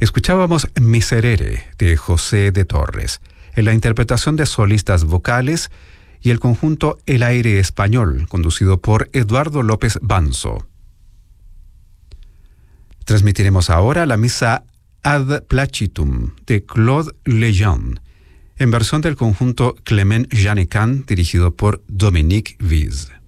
Escuchábamos Miserere de José de Torres, en la interpretación de solistas vocales y el conjunto El Aire Español, conducido por Eduardo López Banzo. Transmitiremos ahora la misa Ad Placitum de Claude Lejeune, en versión del conjunto Clement Janecan, dirigido por Dominique Vize.